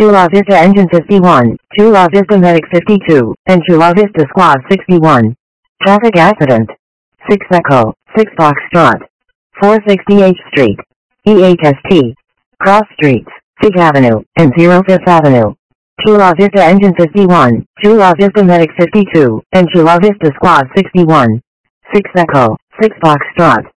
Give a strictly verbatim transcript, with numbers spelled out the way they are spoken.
Chula Vista Engine fifty-one, Chula Vista Medic fifty-two, and Chula Vista Squad sixty-one. Traffic accident. six Echo, six Foxtrot. four sixty-eighth Street. E H S T. Cross Streets, Fifth Avenue, and zero Fifth Avenue. Chula Vista Engine fifty-one, Chula Vista Medic fifty-two, and Chula Vista Squad sixty-one. six Echo, six Foxtrot.